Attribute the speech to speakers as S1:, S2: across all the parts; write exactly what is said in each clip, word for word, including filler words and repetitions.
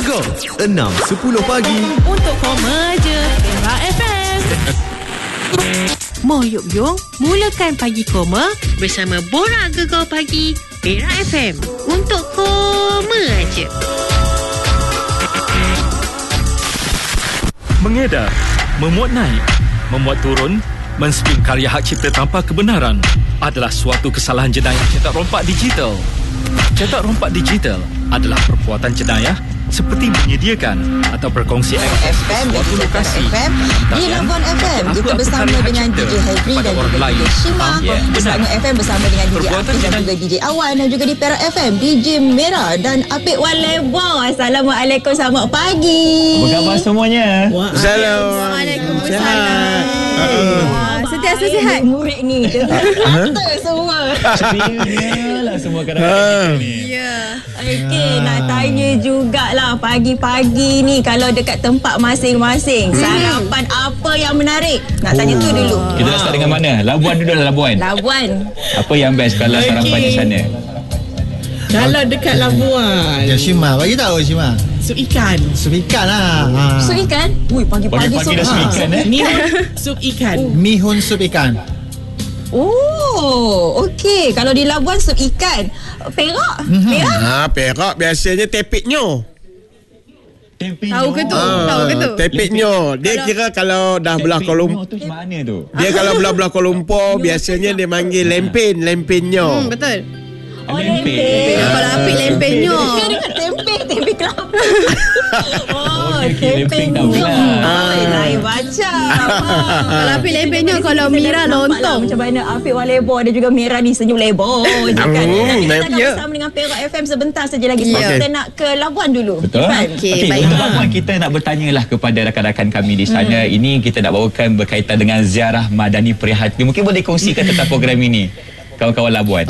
S1: Go enam sepuluh pagi
S2: untuk koma je Era F M. Moyuk Yung mulakan pagi koma bersama Borak Gegar Pagi Era F M untuk koma je.
S3: Mengedar, memuat naik, memuat turun, menspin karya hak cipta tanpa kebenaran adalah suatu kesalahan jenayah cetak rompak digital. Cetak rompak digital adalah perbuatan jenayah seperti menyediakan atau berkongsi akses
S4: F M
S3: suatu
S4: dan
S3: lokasi
S4: F M di Labuan F M kita bersama dengan D J Haidri dan juga D J Shima bersama F M bersama dengan D J Apik dan juga D J Awan dan juga di Perak F M D J Mera dan Apik Walebo. Assalamualaikum, selamat pagi.
S5: Apa khabar semuanya?
S4: Waalaikumsalam. Sentiasa sihat murid ni. Kata semua.
S5: Yalah semua kadang-kadang ni.
S4: Ya. Okey, nak tanya jugalah pagi-pagi ni kalau dekat tempat masing-masing sarapan apa yang menarik? Nak tanya tu dulu.
S5: Kita nak start dengan mana? Labuan dulu lah, Labuan.
S4: Labuan.
S5: Apa yang best kalau
S6: Okey.
S5: sarapan di sana?
S6: Kalau dekat Labuan,
S7: Ya Shima, bagi tahu Shima.
S6: sup ikan.
S7: Sup ikan lah. Ha.
S4: Sup ikan? Ui, pagi-pagi
S5: Pagi-pagi
S4: sup
S5: dah sup ikan eh?
S6: Mihun sup ikan.
S7: Mihun sup ikan.
S4: Oh, okey. Kalau di Labuan sup ikan. Perak? Perak?
S8: Ha, Perak biasanya tepiknyo.
S5: Tempeh
S9: Tahu ke tu?
S8: Ah,
S9: Tahu ke tu?
S8: Tepiknyo. Dia kira kalau dah belah Kuala Lumpur.
S5: tu mana tu?
S8: Dia kalau belah-belah Kuala Lumpur biasanya dia manggil lempin, lempinyo.
S9: Hmm, betul.
S4: Oh,
S5: Lempeh.
S4: lempeh.
S9: Kalau Apik lempehnya.
S4: Dia dengan tempe, tempe kelapa. Oh,
S5: Okey, okey, lempeh
S4: tempe
S5: tahu lah.
S4: Oh, lain macam.
S9: Kalau Apik lempehnya, kalau Mira lontong.
S4: Macam mana Apik Walebo dan juga Mira ni senyum lebar je kan.
S8: Hmm,
S4: Kita akan
S9: ya.
S4: bersama dengan Perak F M sebentar saja lagi. Sebab
S9: Ya.
S4: kita nak ke Labuan dulu.
S5: Betul.
S4: Kan?
S9: Okey,
S5: Okey,
S9: baik.
S5: untuk Labuan kita nak bertanyalah kepada rakan-rakan kami di sana.
S4: Hmm.
S5: Ini kita nak bawakan berkaitan dengan ziarah Madani Prihatin. Mungkin boleh kongsikan tentang program ini, kawan-kawan Labuan.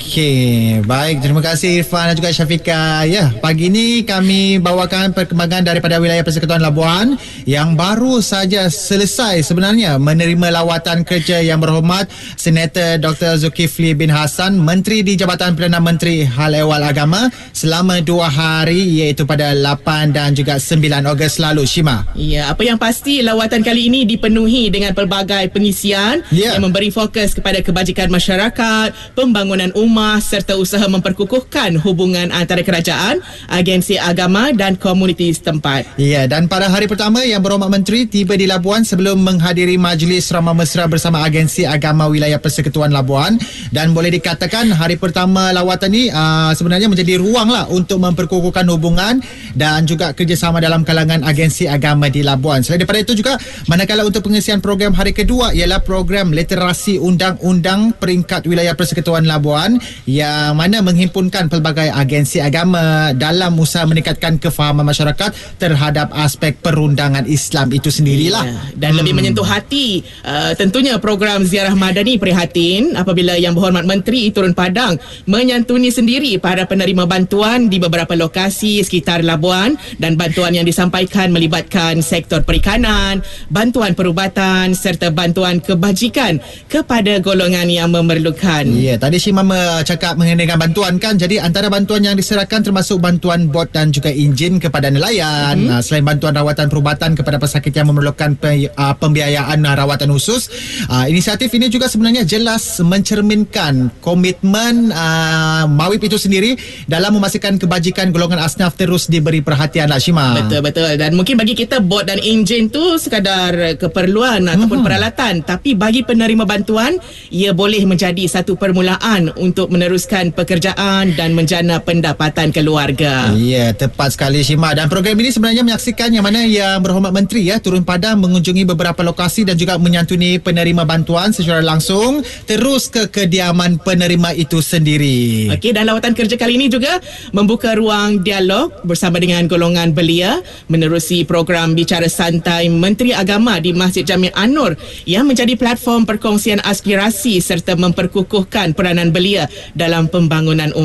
S7: Okey, baik. Terima kasih Irfan dan juga Syafiqah. Ya, pagi ni kami bawakan perkembangan daripada wilayah Persekutuan Labuan yang baru saja selesai sebenarnya menerima lawatan kerja yang berhormat Senator Doktor Zulkifli bin Hassan, Menteri di Jabatan Perdana Menteri Hal Ehwal Agama selama dua hari iaitu pada lapan dan juga sembilan Ogos lalu. Shima.
S6: Ya, apa yang pasti lawatan kali ini dipenuhi dengan pelbagai pengisian
S7: Ya.
S6: yang memberi fokus kepada kebajikan masyarakat, pembangunan ummah serta usaha memperkukuhkan hubungan antara kerajaan, agensi agama dan komuniti setempat.
S7: Ya, dan pada hari pertama yang berhormat Menteri tiba di Labuan sebelum menghadiri majlis ramah mesra bersama agensi agama wilayah Persekutuan Labuan, dan boleh dikatakan hari pertama lawatan ni uh, sebenarnya menjadi ruang lah untuk memperkukuhkan hubungan dan juga kerjasama dalam kalangan agensi agama di Labuan. Selain daripada itu juga, manakala untuk pengisian program hari kedua ialah program literasi undang-undang peringkat wilayah Persekutuan Labuan yang mana menghimpunkan pelbagai agensi agama dalam usaha meningkatkan kefahaman masyarakat terhadap aspek perundangan Islam itu sendirilah.
S6: Ya, dan hmm. lebih menyentuh hati uh, tentunya program ziarah Madani Prihatin apabila Yang Berhormat Menteri turun padang menyantuni sendiri para penerima bantuan di beberapa lokasi sekitar Labuan, dan bantuan yang disampaikan melibatkan sektor perikanan, bantuan perubatan serta bantuan kebajikan kepada golongan yang memerlukan.
S7: Ya, tadi Syimam cakap mengenai dengan bantuan kan. Jadi antara bantuan yang diserahkan termasuk bantuan bot dan juga enjin kepada nelayan. Mm-hmm. Uh, selain bantuan rawatan perubatan kepada pesakit yang memerlukan pe, uh, pembiayaan uh, rawatan khusus. Uh, inisiatif ini juga sebenarnya jelas mencerminkan komitmen uh, Mawib itu sendiri dalam memastikan kebajikan golongan asnaf terus diberi perhatian lah, Syima.
S6: Betul-betul. Dan mungkin bagi kita bot dan enjin tu sekadar keperluan mm-hmm. ataupun peralatan, tapi bagi penerima bantuan ia boleh menjadi satu permulaan untuk meneruskan pekerjaan dan menjana pendapatan keluarga.
S7: Ya, tepat sekali Syima. Dan program ini sebenarnya menyaksikan yang mana Yang Berhormat Menteri ya turun padang mengunjungi beberapa lokasi dan juga menyantuni penerima bantuan secara langsung terus ke kediaman penerima itu sendiri.
S6: Okey, dan lawatan kerja kali ini juga membuka ruang dialog bersama dengan golongan belia menerusi program Bicara Santai Menteri Agama di Masjid Jami' An-Nur yang menjadi platform perkongsian aspirasi serta memperkukuhkan peranan belia dalam pembangunan ummah.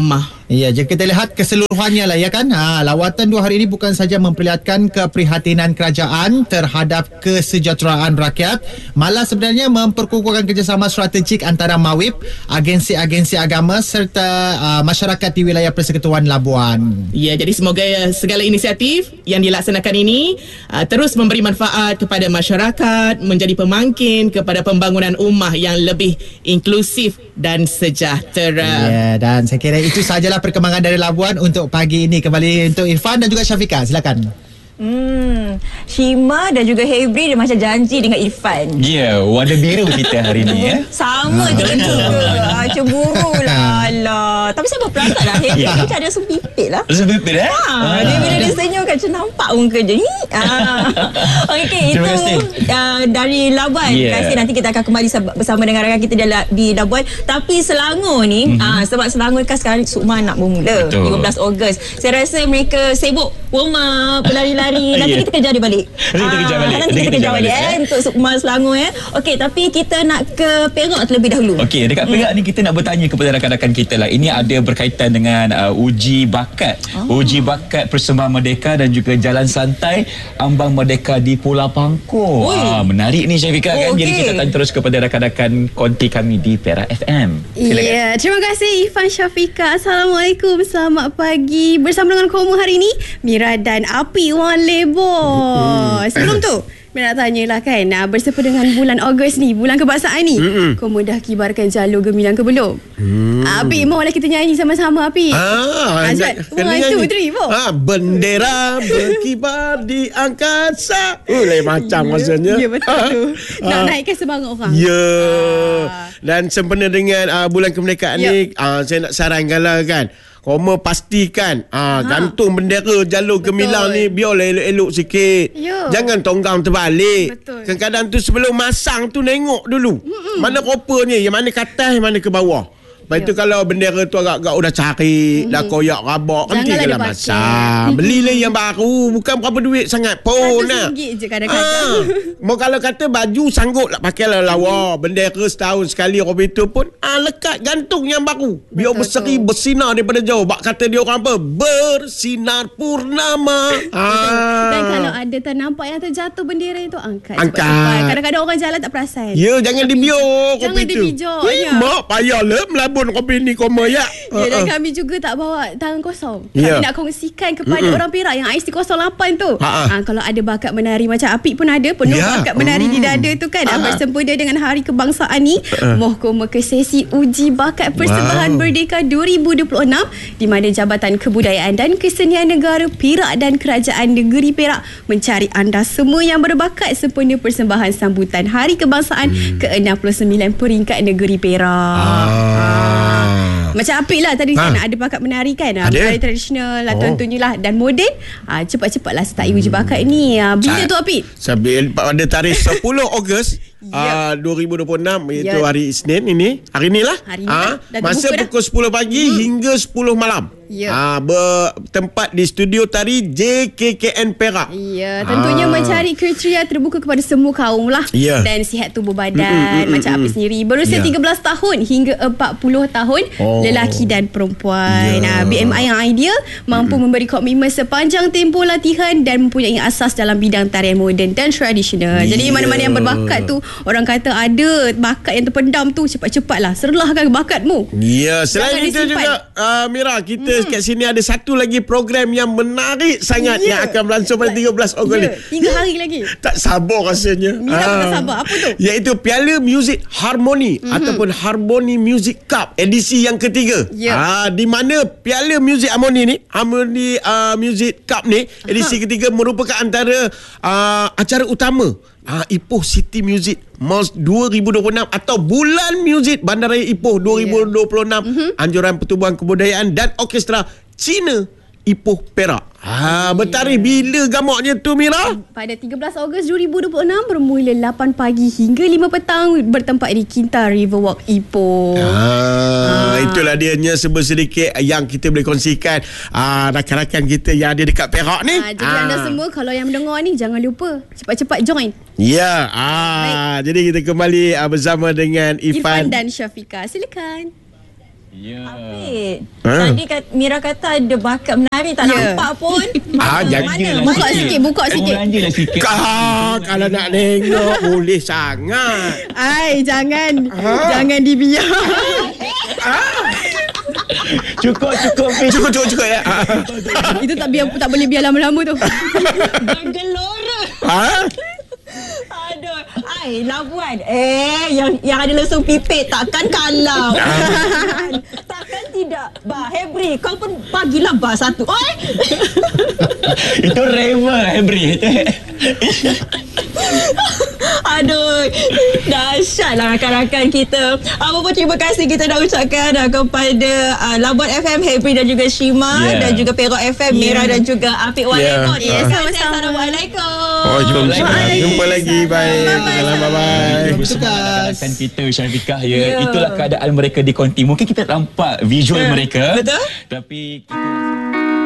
S7: Ya, jika kita lihat keseluruhannya lah ya kan. Ha, lawatan dua hari ini bukan saja memperlihatkan keprihatinan kerajaan terhadap kesejahteraan rakyat, malah sebenarnya memperkukuhkan kerjasama strategik antara MAWIP, agensi-agensi agama serta uh, masyarakat di wilayah Persekutuan Labuan.
S6: Ya, jadi semoga segala inisiatif yang dilaksanakan ini uh, terus memberi manfaat kepada masyarakat, menjadi pemangkin kepada pembangunan ummah yang lebih inklusif dan sejahtera.
S7: Ya, dan saya kira itu sahajalah perkembangan dari Labuan untuk pagi ini. Kembali untuk Irfan dan juga Syafiqah, silakan.
S4: Hmm, Shima dan juga Hebri dia macam janji dengan Irfan.
S5: Ya, yeah, warna biru kita hari ni ya.
S4: Sama je juga. Ah, cemburu lah. Alah. Tapi saya berperasan lah Hebri yeah. macam ada rasa pipit lah.
S5: Rasa pipit eh?
S4: Ha, ah. Dia bila dia senyum kan macam nampak muka je. Ah. Okey, itu uh, dari Labuan. Yeah. Terima kasih. Nanti kita akan kembali bersama dengan rakan kita di Labuan. Tapi Selangor ni, mm-hmm. ah, sebab Selangor kan sekarang Sukma nak bermula. Betul. lima belas Ogos. Saya rasa mereka sibuk warm up, pelari-lari. Nanti yeah. kita kejar dia balik.
S5: Nanti kita kejar balik.
S4: Ah, nanti kita kejar balik, balik eh, untuk Sukma Selangor ya. Okey, tapi kita nak ke Perak terlebih dahulu. Okey,
S5: dekat Perak hmm. ni kita nak bertanya kepada rakan-rakan kita lah. Ini ada berkaitan dengan uh, uji bakat. Oh. Uji bakat Persembahan Merdeka dan juga Jalan Santai Ambang Merdeka di Pulau Pangkor. Ah, menarik ni Syafiqah oh, kan. Okay. Jadi kita tanya terus kepada rakan-rakan konti kami di Perak F M.
S9: Ya, yeah. Terima kasih Irfan, Syafiqah. Assalamualaikum. Selamat pagi. Bersama dengan Koma hari ini, Mira dan Api Wan Lebor. Sebelum tu, Mira nak tanyalah kan, bersama dengan bulan Ogos ni, bulan kebangsaan ni, Koma dah kibarkan jalur gemilang ke belum? Hmm. Api, maulah kita nyanyi sama-sama Api.
S8: Ah,
S9: Azat, one, two, three, four.
S8: Ah, bendera berkibar di angkasa. Oh, lain macam rasanya.
S9: Ya, betul tu. Nak naikkan semangat orang.
S8: Ya. Ah. Dan sempena dengan uh, bulan kemerdekaan yep. ni, uh, saya nak sarankan lah kan. Koma pastikan ah, ha. gantung bendera jalur gemilang ni biarlah elok-elok sikit. Yo. Jangan tonggang terbalik. Betul. Kadang-kadang tu sebelum masang tu tengok dulu. Mm-mm. Mana kopernya, yang mana ke atas, mana ke bawah. Lepas tu kalau bendera tu agak-agak udah cari, mm-hmm. dah koyak rabak, nanti kalau masang. Belilah yang baru, bukan berapa duit sangat pun.
S9: Seratus ringgit je kadang-kadang.
S8: Ah. Mau kalau kata baju sanggup lah pakailah lawa. Bendera setahun sekali orang itu pun ah, lekat gantung yang baru. Biar betul, berseri, betul. Bersinar daripada jauh. Bak kata dia orang apa? Bersinar purnama. ah.
S9: Dan kalau ada ternampak yang terjatuh bendera itu, angkat.
S8: Angkat.
S9: Kadang-kadang orang jalan tak perasan.
S8: Ya, jangan dibiar.
S9: Jangan dibijak.
S8: Ya, mak payahlah melabur kopi ni Koma ya.
S9: Ya, dan uh, uh. kami juga tak bawa tangan kosong. Kami yeah. nak kongsikan kepada mm-hmm. orang Perak yang I C kosong lapan tu. Ha, kalau ada bakat menari macam Apik pun ada, penuh yeah. bakat menari mm. di dada tu kan. Uh. Bersempena dengan Hari Kebangsaan ni, uh. moh Koma ke sesi uji bakat Persembahan wow. Merdeka dua ribu dua puluh enam di mana Jabatan Kebudayaan dan Kesenian Negara Perak dan Kerajaan Negeri Perak mencari anda semua yang berbakat sempena persembahan sambutan Hari Kebangsaan mm. ke enam puluh sembilan peringkat negeri Perak. Ah. Macam Apik lah tadi ha. Nak ada bakat menari kan, menari tradisional lah, oh. tentunya lah, dan moden. ha, Cepat-cepatlah start uji bakat ni. ha, Bila Sa- tu Apik?
S8: Pada tarikh sepuluh Ogos yep. uh, dua ribu dua puluh enam, iaitu yep. hari Isnin ini. Hari ni lah ha, masa pukul sepuluh pagi hmm. hingga sepuluh malam. Ya. Ah, bertempat di studio tari J K K N Perak.
S9: Ya, tentunya ah. mencari kriteria terbuka kepada semua kaum lah. Ya. Dan sihat tubuh badan mm, mm, macam mm, Apik sendiri. Berusia ya. tiga belas tahun hingga empat puluh tahun, oh. lelaki dan perempuan. Ya. Nah, B M I yang ideal mampu mm. memberi komitmen sepanjang tempoh latihan dan mempunyai asas dalam bidang tarian moden dan tradisional. Ya. Jadi mana-mana yang berbakat tu, orang kata ada bakat yang terpendam tu, cepat-cepatlah serlahkan bakatmu.
S8: Ya, selain itu juga uh, Mira, kita mm. kat sini ada satu lagi program yang menarik sangat yeah. yang akan berlangsung pada tiga belas Ogos ni.
S9: Tiga hari lagi.
S8: Tak sabar rasanya.
S9: Mira pun tak sabar. Apa tu?
S8: Iaitu Piala Muzik Harmoni mm-hmm. ataupun Harmoni Music Cup edisi yang ketiga. Yeah. Ah, di mana Piala Muzik Harmoni ni, Harmoni uh, Music Cup ni, edisi Aha. ketiga merupakan antara uh, acara utama Ah, Ipoh City Music Malls dua ribu dua puluh enam atau Bulan Muzik Bandaraya Ipoh dua ribu dua puluh enam, yeah. mm-hmm. Anjuran Pertubuhan Kebudayaan dan Orkestra Cina Ipoh Perak. Ha, bertarikh bila gamaknya tu Mira?
S9: Pada tiga belas Ogos dua ribu dua puluh enam bermula lapan pagi hingga lima petang bertempat di Kinta Riverwalk Ipoh.
S8: Ha, ha. Itulah dianya sedikit yang kita boleh kongsikan ha, rakan-rakan kita yang ada dekat Perak ni.
S9: Ha, jadi ha. anda semua kalau yang mendengar ni jangan lupa cepat-cepat join.
S8: Ya. Ha, jadi kita kembali ha, bersama dengan Irfan,
S9: Irfan dan Syafiqah. Silakan.
S5: Ya.
S4: Apik.
S8: Ha?
S4: Tadi kat, Mira kata ada bakat menari, tak
S9: Ya.
S4: nampak pun.
S8: Ah, jangan.
S4: Mana?
S9: Buka
S4: Mana?
S9: sikit, buka sikit.
S5: Belanjalah sikit.
S8: Kau kalau nak tengok boleh sangat.
S9: Ai, jangan. Jangan dibiar.
S5: Cukup, cukup. Fiz.
S8: Cukup, cukup, cukup ya.
S9: Itu tak biar tak boleh biar lama-lama tu.
S4: Gelora.
S8: Ha?
S4: Aduh. Ai, Labuan. Eh, yang yang ada lesung pipit takkan kalah. Takkan tidak. Bah, Hebri, kau pun bagilah bah satu. Oi.
S5: Itu Reva, Hebri.
S4: Aduh, dahsyatlah rakan-rakan kita. Apa pun terima kasih kita nak ucapkan uh, kepada uh, Labuan F M, Hebri dan juga Shima,
S5: Yeah.
S4: dan juga Perak F M,
S9: Yeah.
S4: Mira dan juga Apik Walekon.
S8: Yeah.
S4: Yeah.
S8: Uh.
S4: Sama-sama. Assalamualaikum.
S8: Oh, jom. Jumpa lagi. Baik. Bye-bye.
S5: Bersama rakan kita Syafiqah ya.
S4: Ya.
S5: Itulah keadaan mereka di konti. Mungkin kita tak nampak visual
S4: Ya.
S5: mereka.
S4: Betul.
S5: Tapi kita